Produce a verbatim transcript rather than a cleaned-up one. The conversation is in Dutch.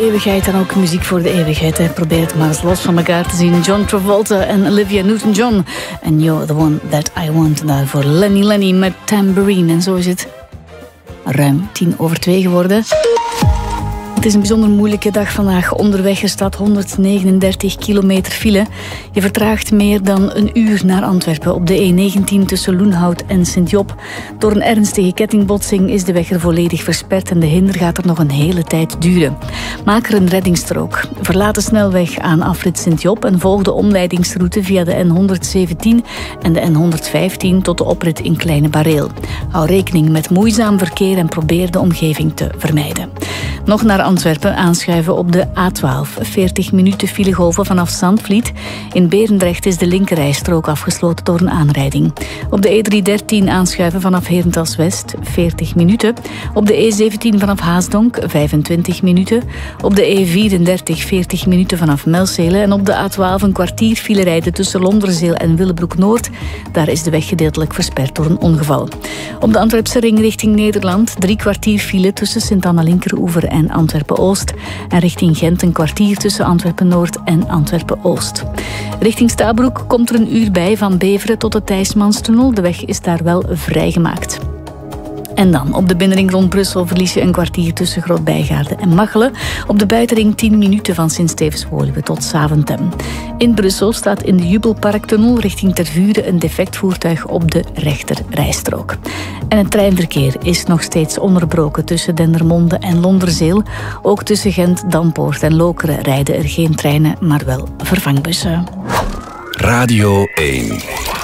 Eeuwigheid en ook muziek voor de eeuwigheid. Hè. Probeer het maar eens los van elkaar te zien. John Travolta en Olivia Newton-John. And You're the One That I Want. Daarvoor Lenny Lenny met Tambourine. En zo is het ruim tien over twee geworden. Het is een bijzonder moeilijke dag vandaag. Onderweg er staat honderdnegenendertig kilometer file. Je vertraagt meer dan een uur naar Antwerpen op de E negentien tussen Loenhout en Sint-Job. Door een ernstige kettingbotsing is de weg er volledig versperd en de hinder gaat er nog een hele tijd duren. Maak er een reddingsstrook. Verlaat de snelweg aan afrit Sint-Job en volg de omleidingsroute via de N honderdzeventien en de N honderdvijftien tot de oprit in Kleine Bareel. Hou rekening met moeizaam verkeer en probeer de omgeving te vermijden. Nog naar Antwerpen aanschuiven op de A twaalf. veertig minuten filegolven vanaf Zandvliet. In Berendrecht is de linkerrijstrook afgesloten door een aanrijding. Op de E driehonderddertien aanschuiven vanaf Herentals West. veertig minuten. Op de E zeventien vanaf Haasdonk. vijfentwintig minuten. Op de E vierendertig veertig minuten vanaf Melzele. En op de A twaalf een kwartier file rijden tussen Londerzeel en Willebroek-Noord. Daar is de weg gedeeltelijk versperd door een ongeval. Op de Antwerpse ring richting Nederland. Drie kwartier file tussen Sint-Anna-Linkeroever en Antwerpen-Oost. En richting Gent een kwartier tussen Antwerpen-Noord en Antwerpen-Oost. Richting Stabroek komt er een uur bij van Beveren tot de Thijsmanstunnel. De weg is daar wel vrijgemaakt. En dan, op de binnenring rond Brussel verlies je een kwartier tussen Groot-Bijgaarde en Machelen. Op de buitenring tien minuten van Sint-Stevens-Woluwe tot Zaventem. In Brussel staat in de Jubelparktunnel richting Tervuren een defect voertuig op de rechterrijstrook. En het treinverkeer is nog steeds onderbroken tussen Dendermonde en Londerzeel. Ook tussen Gent, Dampoort en Lokeren rijden er geen treinen, maar wel vervangbussen. Radio één.